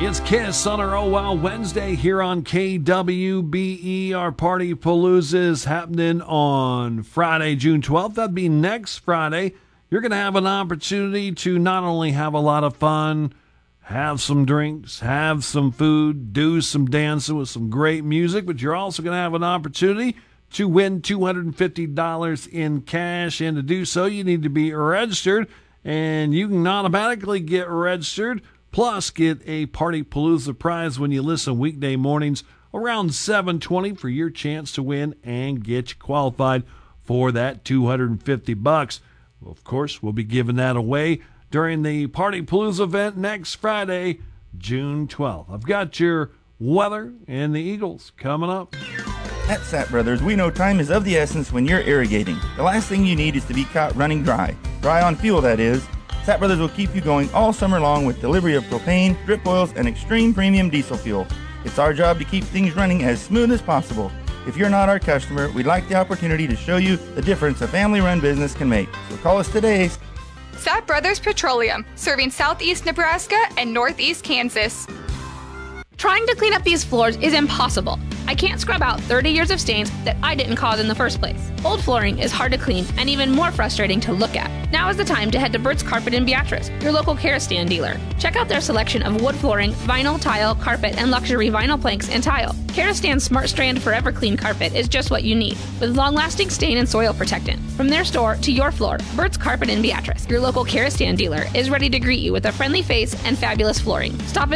It's Kiss on our Oh Wow Wednesday here on KWBE. Our Party Palooza is happening on Friday, June 12th. That'd be next Friday. You're going to have an opportunity to not only have a lot of fun, have some drinks, have some food, do some dancing with some great music, but you're also going to have an opportunity to win $250 in cash. And to do so, you need to be registered, and you can automatically get registered. Plus, get a Party Palooza prize when you listen weekday mornings around 7:20 for your chance to win and get you qualified for that $250. Well, of course, we'll be giving that away during the Party Palooza event next Friday, June 12th. I've got your weather and the Eagles coming up. At Sapp Brothers, we know time is of the essence when you're irrigating. The last thing you need is to be caught running dry. Dry on fuel, that is. Sapp Brothers will keep you going all summer long with delivery of propane, drip oils, and extreme premium diesel fuel. It's our job to keep things running as smooth as possible. If you're not our customer, we'd like the opportunity to show you the difference a family-run business can make. So call us today. Sapp Brothers Petroleum, serving southeast Nebraska and northeast Kansas. Trying to clean up these floors is impossible. I can't scrub out 30 years of stains that I didn't cause in the first place. Old flooring is hard to clean and even more frustrating to look at. Now is the time to head to Burt's Carpet in Beatrice, your local Karastan dealer. Check out their selection of wood flooring, vinyl, tile, carpet, and luxury vinyl planks and tile. Karastan's Smart Strand Forever Clean Carpet is just what you need, with long-lasting stain and soil protectant. From their store to your floor, Burt's Carpet in Beatrice, your local Karastan dealer, is ready to greet you with a friendly face and fabulous flooring. Stop